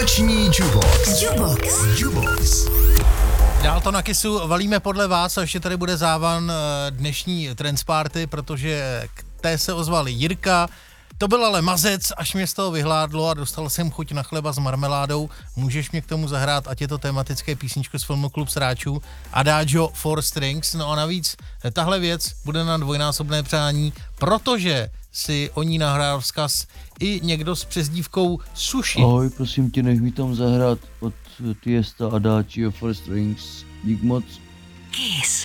Noční Jubox. Dál to na Kissu valíme podle vás a ještě tady bude závan dnešní Transparty, protože k té se ozval Jirka. To byl ale mazec, až mě z toho vyhládlo a dostal jsem chuť na chleba s marmeládou. Můžeš mě k tomu zahrát, ať je to tematické písničko z filmu Klub sráčů Adagio for Strings. No a navíc tahle věc bude na dvojnásobné přání, protože si o ní nahrál vzkaz i někdo s přezdívkou Sushi. Ahoj, prosím tě, nech mi tam zahrát od Tiesta Adagio for Strings. Dík moc. Kiss.